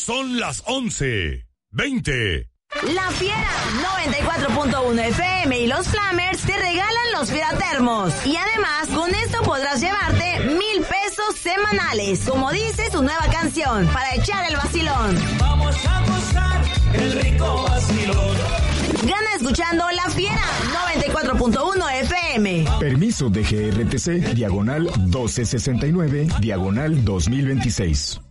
son las 11:20. La Fiera 94.1 FM y los Flamers te regalan los Fieratermos. Y además, con esto podrás llevarte 1,000 pesos semanales. Como dice su nueva canción, para echar el vacilón. Vamos a gozar el rico vacilón. Gana escuchando La Fiera 94.1 FM. Permiso de GRTC, diagonal 1269, diagonal 2026.